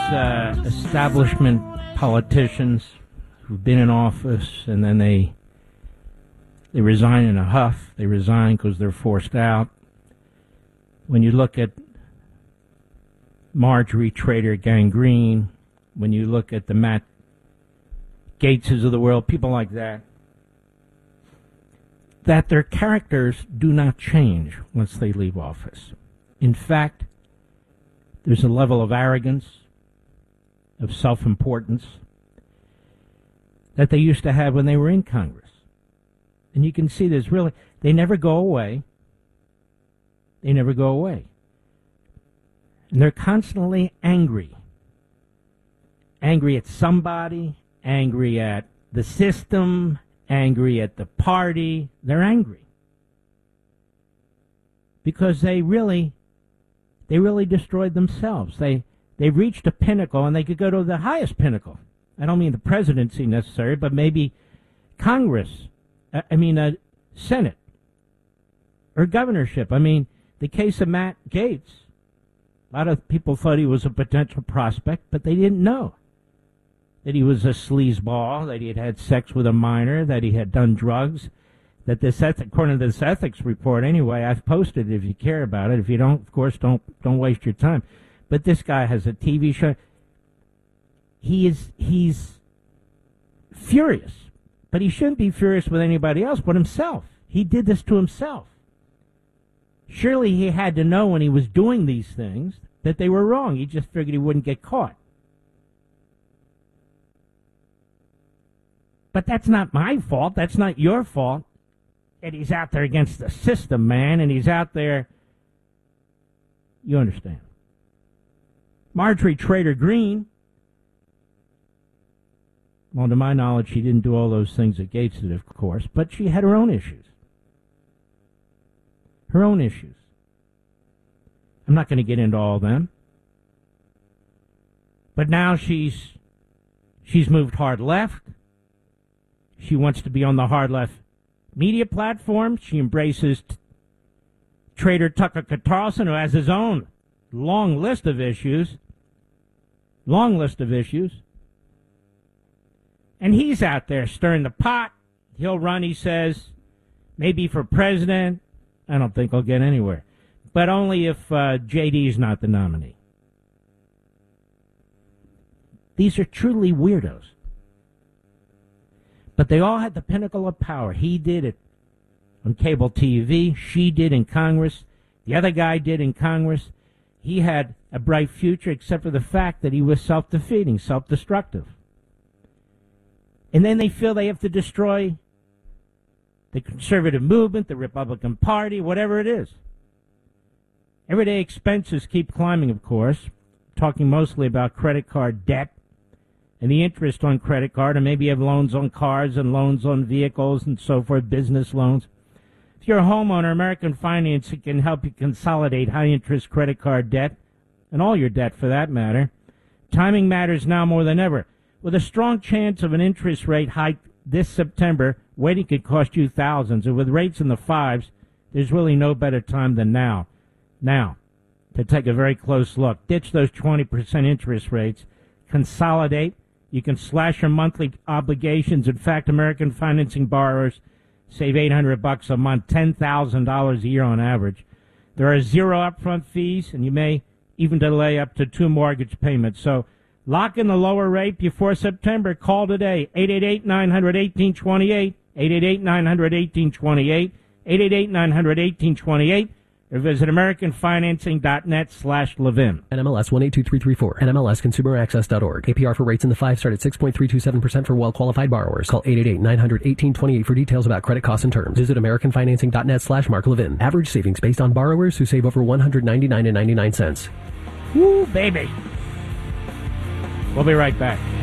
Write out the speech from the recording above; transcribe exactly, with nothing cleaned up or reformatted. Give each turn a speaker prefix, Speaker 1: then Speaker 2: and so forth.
Speaker 1: uh, establishment politicians who've been in office and then they they resign in a huff. They resign because they're forced out. When you look at Marjorie Trader Gangrene, when you look at the Matt Gateses of the world, people like that, that their characters do not change once they leave office. In fact, there's a level of arrogance, of self-importance, that they used to have when they were in Congress. And you can see this really, they never go away. They never go away. And they're constantly angry. Angry at somebody, angry at the system, angry at the party. They're angry. Because they really, they really destroyed themselves. They, they reached a pinnacle, and they could go to the highest pinnacle. I don't mean the presidency necessarily, but maybe Congress. I mean, uh, Senate. Or governorship. I mean, the case of Matt Gaetz, a lot of people thought he was a potential prospect, but they didn't know that he was a sleazeball, that he had had sex with a minor, that he had done drugs, that this, according to this ethics report anyway, I've posted it if you care about it. If you don't, of course, don't don't waste your time. But this guy has a T V show. He is, he's furious, but he shouldn't be furious with anybody else but himself. He did this to himself. Surely he had to know when he was doing these things that they were wrong. He just figured he wouldn't get caught. But that's not my fault. That's not your fault. And he's out there against the system, man, and he's out there. You understand. Marjorie Trader Green, well, to my knowledge, she didn't do all those things that Gates did, of course, but she had her own issues. Her own issues. I'm not going to get into all of them. But now she's she's moved hard left. She wants to be on the hard left media platform. She embraces t- Trader Tucker Carlson, who has his own long list of issues. Long list of issues. And he's out there stirring the pot. He'll run, he says, maybe for president. I don't think he'll get anywhere. But only if uh, J D's not the nominee. These are truly weirdos. But they all had the pinnacle of power. He did it on cable T V. She did in Congress. The other guy did in Congress. He had a bright future except for the fact that he was self-defeating, self-destructive. And then they feel they have to destroy the conservative movement, the Republican Party, whatever it is. Everyday expenses keep climbing, of course, talking mostly about credit card debt and the interest on credit card, and maybe you have loans on cars and loans on vehicles and so forth, business loans. If you're a homeowner, American Financing can help you consolidate high-interest credit card debt, and all your debt for that matter. Timing matters now more than ever. With a strong chance of an interest rate hike this September, waiting could cost you thousands, and with rates in the fives, there's really no better time than now. Now, to take a very close look, ditch those twenty percent interest rates, consolidate. You can slash your monthly obligations. In fact, American Financing borrowers save eight hundred bucks a month, ten thousand dollars a year on average. There are zero upfront fees, and you may even delay up to two mortgage payments. So lock in the lower rate before September. Call today, eight eight eight, nine hundred, eighteen twenty-eight, eight eight eight, nine hundred, eighteen twenty-eight, eight eight eight, nine hundred, eighteen twenty-eight, or visit americanfinancing.net slash Levin.
Speaker 2: N M L S one eight two three three four, N M L S consumer access dot org. A P R for rates in the five start at six point three two seven percent for well-qualified borrowers. Call eight eight eight, nine hundred, eighteen twenty-eight for details about credit costs and terms. Visit americanfinancing.net slash Mark Levin. Average savings based on borrowers who save over one hundred ninety-nine dollars and ninety-nine cents.
Speaker 1: Woo, baby. We'll be right back.